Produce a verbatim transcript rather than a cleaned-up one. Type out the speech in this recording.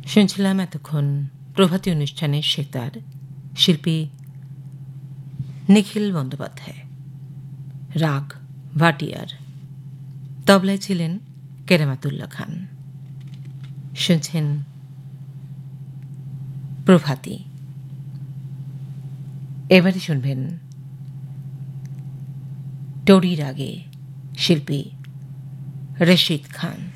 শুনছিলাম এতক্ষণ প্রভাতী অনুষ্ঠানের সেতার শিল্পী নিখিল বন্দ্যোপাধ্যায়, রাগ ভাটিয়ার, তবলায় ছিলেন কেরামাতুল্লাহ খান। শুনছেন প্রভাতী। এবারে শুনবেন টরি রাগে শিল্পী রশিদ খান।